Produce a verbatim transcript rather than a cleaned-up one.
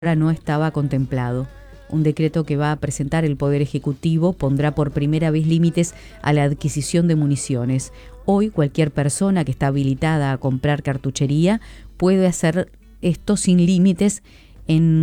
no estaba contemplado. Un decreto que va a presentar el Poder Ejecutivo pondrá por primera vez límites a la adquisición de municiones. Hoy cualquier persona que está habilitada a comprar cartuchería puede hacer esto sin límites en